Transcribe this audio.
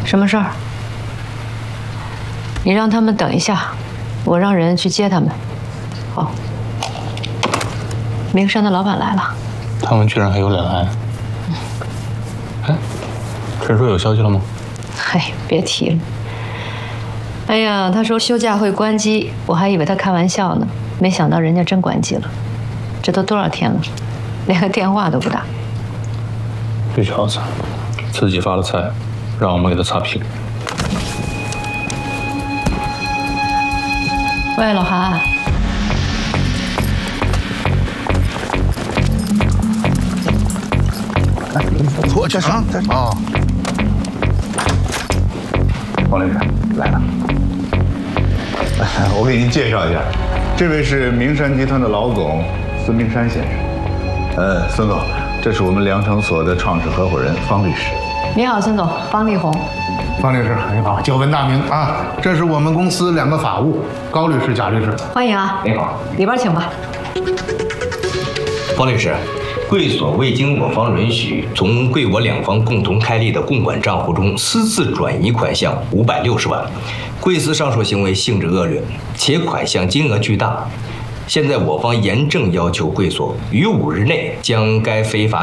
什么事儿？你让他们等一下，我让人去接他们。好。名山的老板来了， 他们居然还有脸来。哎，陈叔有消息了吗？ 嘿，别提了。哎呀，他说休假会关机，我还以为他开玩笑呢，没想到人家真关机了。这都多少天了，连个电话都不打。 这小子自己发了财，让我们给他擦屁股。 喂，老韩。 坐这上啊！ 王律师来了，我给您介绍一下，这位是明山集团的老总孙明山先生。孙总，这是我们良城所的创始合伙人方律师。 你好，孙总，方丽红。 方律师你好，久闻大名啊！这是我们公司2个法务，高律师、贾律师。 欢迎啊！ 你好， 里边请吧。 方律师。贵所未经我方允许，从贵我两方共同开立的共管账户中私自转移款项560万，贵司上述行为性质恶劣，且款项金额巨大。现在我方严正要求贵所于5日内将该非法